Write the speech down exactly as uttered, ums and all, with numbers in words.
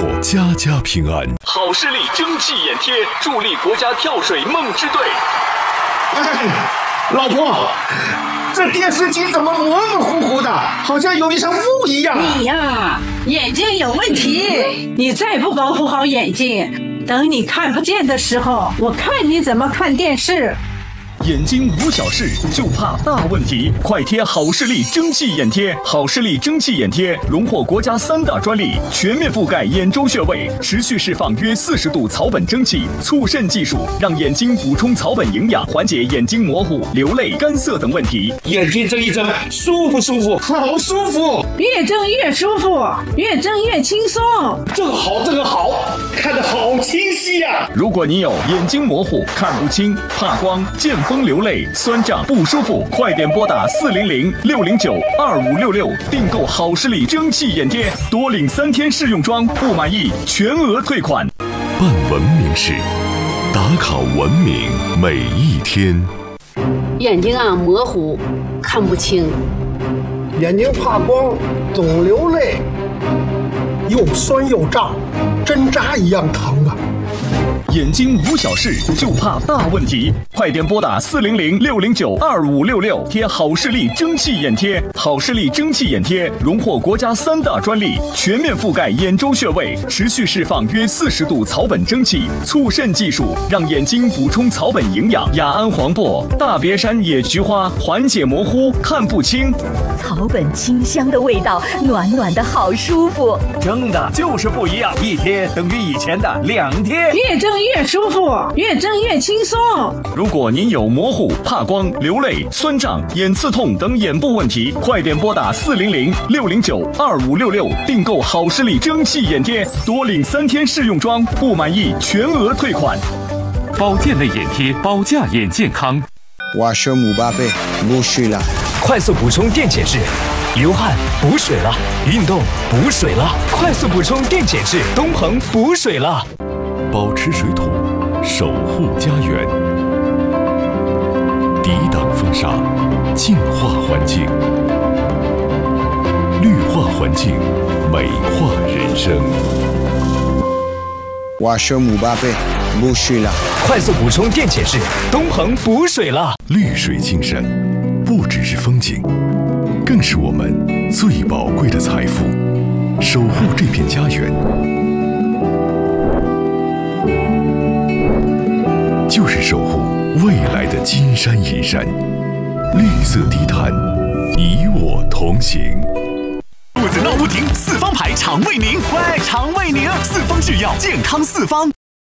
活家家平安。 好视力蒸汽眼贴，助力国家跳水梦之队。 哎，老婆，这电视机怎么模模糊糊的，好像有一层雾一样。 你呀，眼睛有问题，你再不保护好眼睛，等你看不见的时候，我看你怎么看电视。 眼睛无小事，就怕大问题。快贴好视力蒸汽眼贴！好视力蒸汽眼贴荣获国家三大专利，全面覆盖眼周穴位，持续释放约四十度草本蒸汽，促渗技术让眼睛补充草本营养，缓解眼睛模糊、流泪、干涩等问题。 眼睛睁一睁，舒服舒服，好舒服。 越睁越舒服，越睁越轻松。 这个好，这个好，看得好清晰呀、啊！ 如果你有眼睛模糊、看不清、怕光、见风流泪、酸胀不舒服，快点拨打四零零六零九二五六六订购好视力蒸汽眼贴，多领三天试用装，不满意全额退款。 办文明事，打卡文明每一天。 眼睛啊模糊，看不清， 眼睛怕光，总流泪，又酸又胀，针扎一样疼啊！ 眼睛无小事，就怕大问题。快点拨打四零零六零九二五六六贴好视力蒸汽眼贴。好视力蒸汽眼贴荣获国家三大专利，全面覆盖眼周穴位，持续释放约四十度草本蒸汽，促渗技术让眼睛补充草本营养。雅安黄柏、大别山野菊花缓解模糊、看不清。 草本清香的味道，暖暖的好舒服。 蒸的就是不一样，一贴等于以前的两贴。 越蒸越舒服，越蒸越轻松。 如果您有模糊、怕光、流泪、酸胀、眼刺痛等眼部问题，快点拨打四零零六零九二五六六订购好视力蒸汽眼贴，多领三天试用装，不满意全额退款。 保健类眼贴，保驾眼健康。 我是姆巴佩，不水了。 快速补充电解质，流汗补水了，运动补水了，快速补充电解质，东鹏补水了。 保持水土，守护家园，抵挡风沙，净化环境，绿化环境，美化人生。 我是姆巴佩，不水了。 快速补充电解质，东鹏补水了。 绿水青山，不只是风景，更是我们最宝贵的财富。守护这片家园，就是守护未来的金山银山。绿色低碳，与我同行。 肚子闹不停，四方牌肠胃宁，喂，肠胃宁，四方制药，健康四方。